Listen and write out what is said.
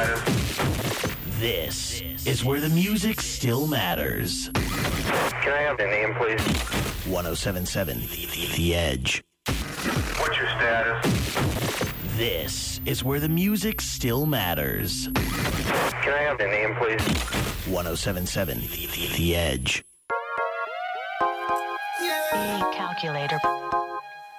status? This is where the music still matters. Can I have your name, please? 1077 The Edge. What's your status? This is where the music still matters. Can I have your name, please? 1077 The Edge. Calculator.